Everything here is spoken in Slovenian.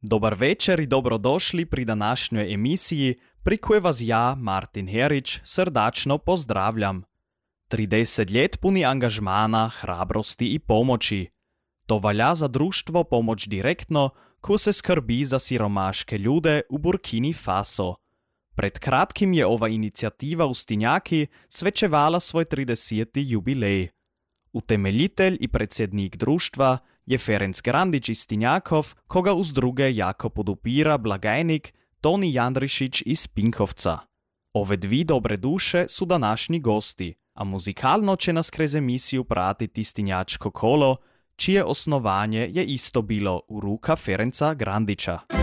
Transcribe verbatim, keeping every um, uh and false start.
Dobar večer i dobrodošli pri današnjoj emisiji, pri kojoj vas ja, Martin Herić, srdačno pozdravljam. trideset let puni angažmana, hrabrosti i pomoći. To valja za društvo Pomoć direktno, ko se skrbi za siromaške ljude u Burkini Faso. Pred kratkim je ova inicijativa u Stinjaki svečevala svoj trideseti jubilej. Utemeljitelj i predsjednik društva je Ferenc Grandić iz Stinjakov, koga uz druge jako podupira blagajnik Toni Jandrišić iz Pinkovca. Ove dvi dobre duše su današnji gosti, a muzikalno će nas kroz emisiju pratiti Stinjačko kolo, čije osnovanje je isto bilo u ruka Ferenca Grandića.